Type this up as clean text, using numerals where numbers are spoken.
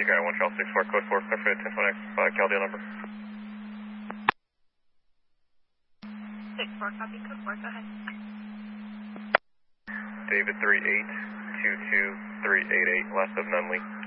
Guy 1 Charles 64, code 4, clear for the 10-4 next Caldale number. 6-4, copy, code 4, go ahead. David 3822388, last of Nunley.